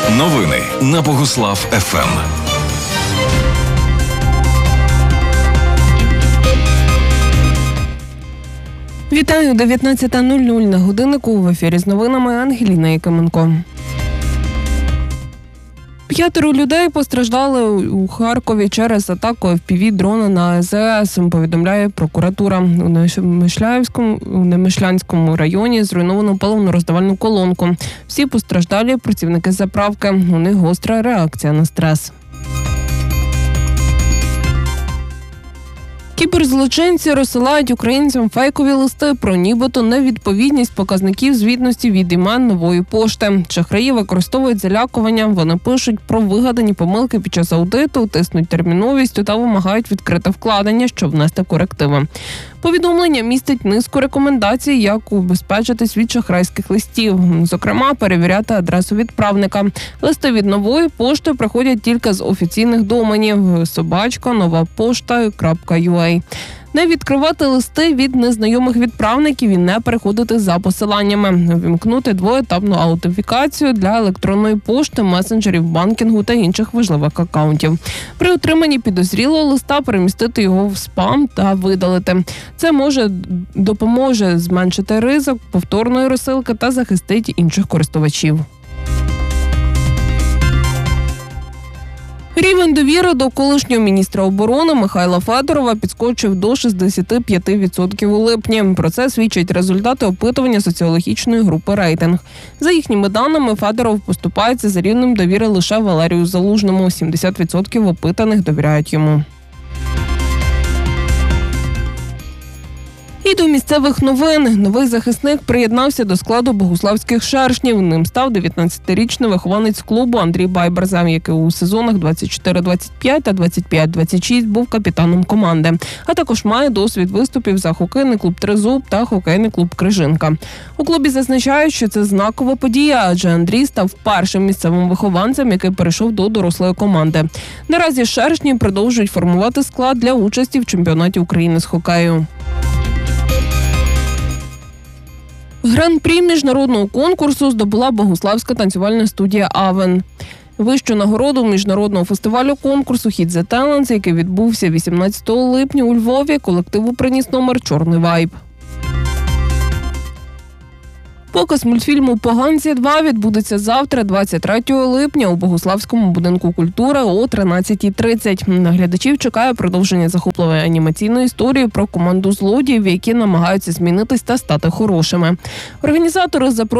Новини на Богуслав ФМ. Вітаю, 19:00 на годиннику. В ефірі з новинами Ангеліна Якименко. 5 людей постраждали у Харкові через атаку FPV-дрона на АЗС, повідомляє прокуратура. У Немишлянському районі зруйновано паливно-роздавальну колонку. Всі постраждалі – працівники заправки. У них гостра реакція на стрес. Кіберзлочинці розсилають українцям фейкові листи про нібито невідповідність показників звітності від імен нової пошти. Шахраї використовують залякування, вони пишуть про вигадані помилки під час аудиту, тиснуть терміновістю та вимагають відкрите вкладення, щоб внести корективи. Повідомлення містить низку рекомендацій, як убезпечитись від шахрайських листів. Зокрема, перевіряти адресу відправника. Листи від нової пошти приходять тільки з офіційних доменів @novapошta.ua. Не відкривати листи від незнайомих відправників і не переходити за посиланнями. Вімкнути двоетапну аутентифікацію для електронної пошти, месенджерів, банкінгу та інших важливих акаунтів. При отриманні підозрілого листа перемістити його в спам та видалити. Це допоможе зменшити ризик повторної розсилки та захистить інших користувачів. Рівень довіри до колишнього міністра оборони Михайла Федорова підскочив до 65% у липні. Про це свідчать результати опитування соціологічної групи «Рейтинг». За їхніми даними, Федоров поступається за рівнем довіри лише Валерію Залужному. 70% опитаних довіряють йому. І до місцевих новин. Новий захисник приєднався до складу богуславських шершнів. Ним став 19-річний вихованець клубу Андрій Байберза, який у сезонах 24-25 та 25-26 був капітаном команди. А також має досвід виступів за хокейний клуб «Тризуб» та хокейний клуб «Крижинка». У клубі зазначають, що це знакова подія, адже Андрій став першим місцевим вихованцем, який перейшов до дорослої команди. Наразі шершні продовжують формувати склад для участі в чемпіонаті України з хокею. Гран-прі міжнародного конкурсу здобула богуславська танцювальна студія «Авен». Вищу нагороду міжнародного фестивалю конкурсу «Hit the Talents», який відбувся 18 липня у Львові, колективу приніс номер «Чорний вайб». Показ мультфільму «Поганці 2» відбудеться завтра, 23 липня, у Богуславському будинку культури о 13:30. На глядачів чекає продовження захопливої анімаційної історії про команду злодіїв, які намагаються змінитись та стати хорошими. Організатори запрошують